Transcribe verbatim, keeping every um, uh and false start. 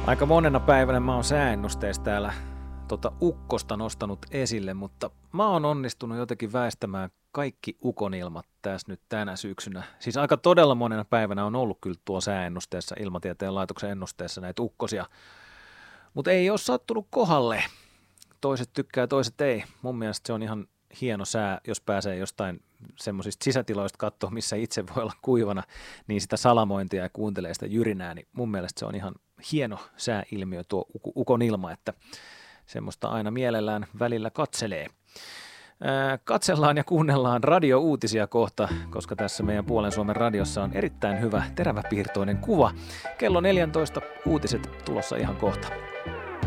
Aika monena päivänä mä oon sääennusteessa täällä tota ukkosta nostanut esille, mutta mä oon onnistunut jotenkin väistämään kaikki ukonilmat tässä nyt tänä syksynä. Siis aika todella monena päivänä on ollut kyllä tuo sääennusteessa, Ilmatieteen laitoksen ennusteessa näitä ukkosia, mutta ei ole sattunut kohdalle. Toiset tykkää, toiset ei. Mun mielestä se on ihan hieno sää, jos pääsee jostain semmoisista sisätiloista katsoa, missä itse voi olla kuivana, niin sitä salamointia ja kuuntelee sitä jyrinää, niin mun mielestä se on ihan hieno sääilmiö tuo ukon ilma, että semmoista aina mielellään välillä katselee. Ää, katsellaan ja kuunnellaan radio-uutisia kohta, koska tässä meidän Puolen Suomen radiossa on erittäin hyvä teräväpiirtoinen kuva. Kello neljätoista uutiset tulossa ihan kohta.